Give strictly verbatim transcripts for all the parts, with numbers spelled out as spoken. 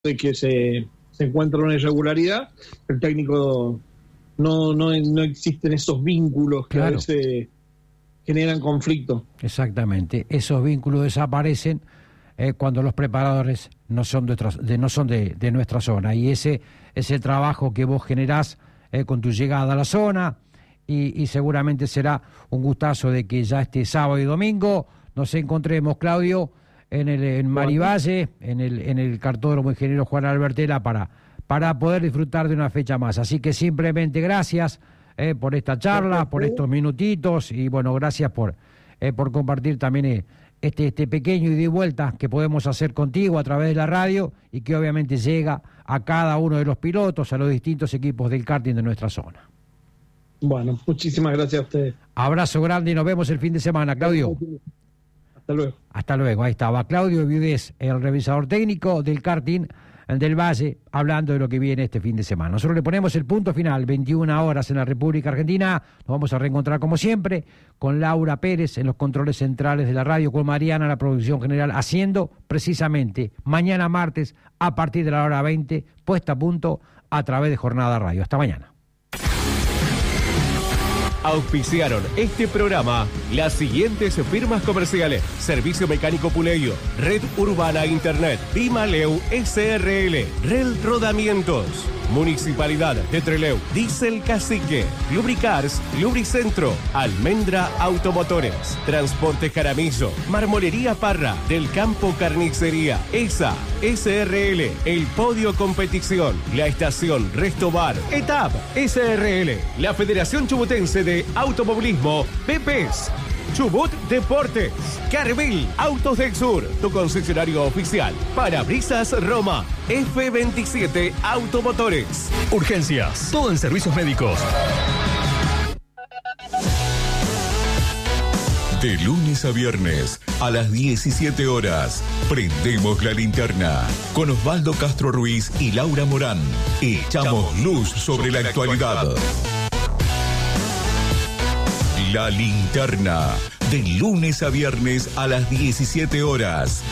de que se, se encuentra una irregularidad, el técnico no, no, no existen esos vínculos que claro. a veces generan conflicto. Exactamente, esos vínculos desaparecen eh, cuando los preparadores no son, de, de, no son de, de nuestra zona, y ese es el trabajo que vos generás eh, con tu llegada a la zona, y, y seguramente será un gustazo de que ya este sábado y domingo nos encontremos, Claudio, en el en Marivalle, en el en el cartódromo Ingeniero Juan Albertela, para, para poder disfrutar de una fecha más. Así que simplemente gracias eh, por esta charla, por estos minutitos, y bueno, gracias por, eh, por compartir también eh, este, este pequeño ida y vuelta que podemos hacer contigo a través de la radio, y que obviamente llega a cada uno de los pilotos, a los distintos equipos del karting de nuestra zona. Bueno, muchísimas gracias a ustedes. Abrazo grande y nos vemos el fin de semana, Claudio. Hasta luego. Hasta luego, ahí estaba Claudio Viudés, el revisador técnico del karting del Valle, hablando de lo que viene este fin de semana. Nosotros le ponemos el punto final, veintiuna horas en la República Argentina. Nos vamos a reencontrar como siempre con Laura Pérez en los controles centrales de la radio, con Mariana en la producción general, haciendo precisamente mañana martes a partir de la hora veinte, puesta a punto a través de Jornada Radio. Hasta mañana. Auspiciaron este programa las siguientes firmas comerciales: Servicio Mecánico Puleyo, Red Urbana Internet, Dimaleu S R L, Rel Rodamientos, Municipalidad de Trelew, Diesel Cacique, Lubricars, Lubricentro, Almendra Automotores, Transporte Jaramillo, Marmolería Parra, Del Campo Carnicería, E S A, S R L, El Podio Competición, La Estación Restobar, E T A P, S R L, la Federación Chubutense de Automovilismo, P P S, Chubut Deportes, Carvil Autos del Sur, tu concesionario oficial, Parabrisas Roma, F veintisiete Automotores. Urgencias, todo en servicios médicos. De lunes a viernes, a las diecisiete horas, prendemos la linterna con Osvaldo Castro Ruiz y Laura Morán. Echamos luz sobre la actualidad. La linterna, de lunes a viernes a las diecisiete horas.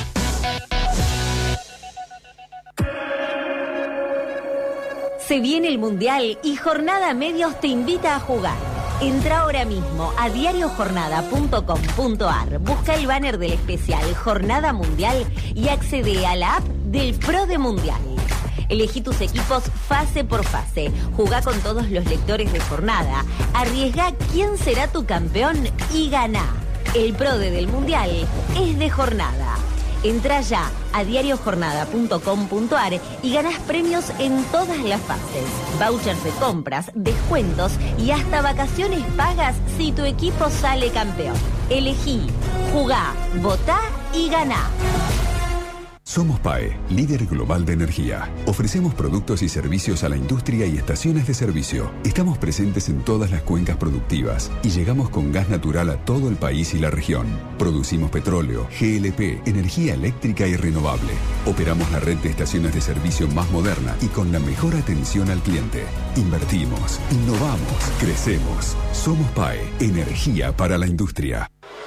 Se viene el Mundial y Jornada Medios te invita a jugar. Entra ahora mismo a diario jornada punto com punto a r, busca el banner del especial Jornada Mundial y accede a la app del Pro de Mundial. Elegí tus equipos fase por fase, jugá con todos los lectores de jornada, arriesgá quién será tu campeón y ganá. El Pro de del Mundial es de jornada. Entrá ya a diario jornada punto com punto a r y ganás premios en todas las fases. Vouchers de compras, descuentos y hasta vacaciones pagas si tu equipo sale campeón. Elegí, jugá, votá y ganá. Somos P A E, líder global de energía. Ofrecemos productos y servicios a la industria y estaciones de servicio. Estamos presentes en todas las cuencas productivas y llegamos con gas natural a todo el país y la región. Producimos petróleo, G L P, energía eléctrica y renovable. Operamos la red de estaciones de servicio más moderna y con la mejor atención al cliente. Invertimos, innovamos, crecemos. Somos P A E, energía para la industria.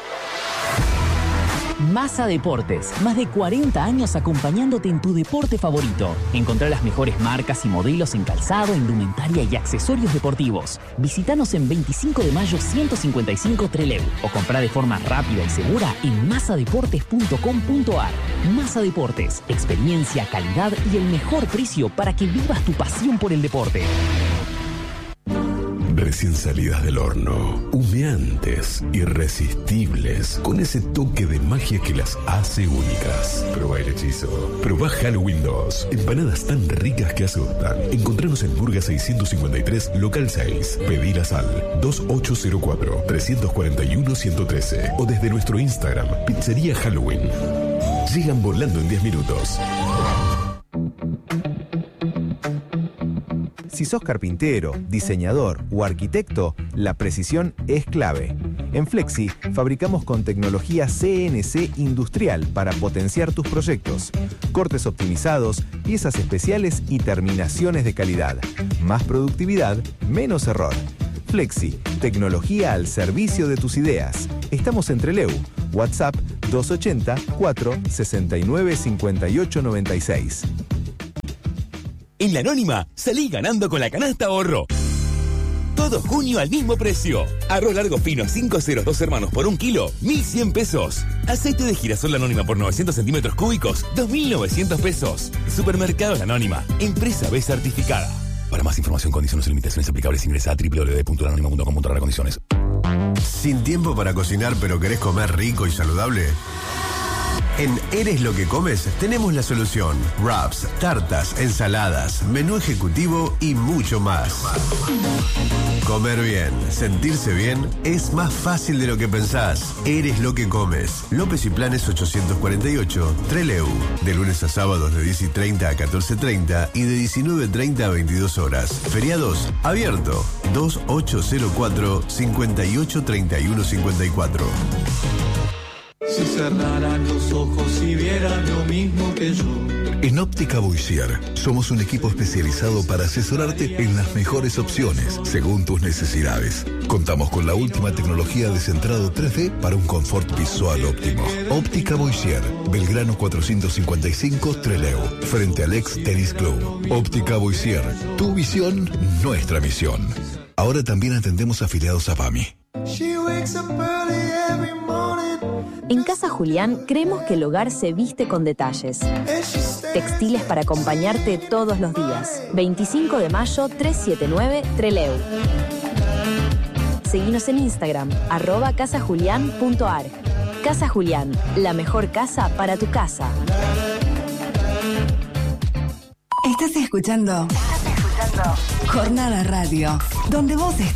Massa Deportes, más de cuarenta años acompañándote en tu deporte favorito. Encontrá las mejores marcas y modelos en calzado, indumentaria y accesorios deportivos. Visítanos en veinticinco de mayo ciento cincuenta y cinco Trelew o comprá de forma rápida y segura en massa deportes punto com punto a r. Massa Deportes, experiencia, calidad y el mejor precio para que vivas tu pasión por el deporte. Recién salidas del horno, humeantes, irresistibles, con ese toque de magia que las hace únicas. Probá el hechizo. Probá Halloween dos. Empanadas tan ricas que asustan. Encontranos en Burga seiscientos cincuenta y tres, local seis. Pedilas al dos ocho cero cuatro, tres cuatro uno, uno uno tres o desde nuestro Instagram, Pizzería Halloween. Llegan volando en diez minutos. Si sos carpintero, diseñador o arquitecto, la precisión es clave. En Flexi fabricamos con tecnología C N C industrial para potenciar tus proyectos. Cortes optimizados, piezas especiales y terminaciones de calidad. Más productividad, menos error. Flexi, tecnología al servicio de tus ideas. Estamos en Trelew. WhatsApp dos ochenta, cuatro sesenta y nueve, cincuenta y ocho noventa y seis. En La Anónima, salí ganando con la canasta ahorro. Todo junio al mismo precio. Arroz largo fino cinco ceros dos hermanos por un kilo, mil cien pesos. Aceite de girasol La Anónima por novecientos centímetros cúbicos, dos mil novecientos pesos. Supermercados La Anónima, empresa B certificada. Para más información, condiciones y limitaciones aplicables, ingresa a doble u doble u doble u punto la anónima punto com punto a r condiciones. ¿Sin tiempo para cocinar pero querés comer rico y saludable? En Eres lo que comes tenemos la solución. Wraps, tartas, ensaladas, menú ejecutivo y mucho más. Comer bien, sentirse bien es más fácil de lo que pensás. Eres lo que comes. López y Planes ochocientos cuarenta y ocho, Trelew. De lunes a sábados de diez y treinta a catorce y treinta y de diecinueve y treinta a veintidós horas. Feriados, abierto. dos ocho cero cuatro, cinco ocho tres uno cinco cuatro. Si cerraran los ojos y vieran lo mismo que yo. En Óptica Boissier somos un equipo especializado para asesorarte en las mejores opciones según tus necesidades. Contamos con la última tecnología de centrado tres D para un confort visual óptimo. Óptica Boissier, Belgrano cuatrocientos cincuenta y cinco, Trelew, frente al ex Tennis Club. Óptica Boissier, tu visión, nuestra misión. Ahora también atendemos afiliados a P A M I. En Casa Julián creemos que el hogar se viste con detalles. Textiles para acompañarte todos los días. veinticinco de mayo, trescientos setenta y nueve, Trelew. Seguinos en Instagram, arroba casajulián.ar. Casa Julián, la mejor casa para tu casa. Estás escuchando, Estás escuchando Jornada Radio, donde vos estás.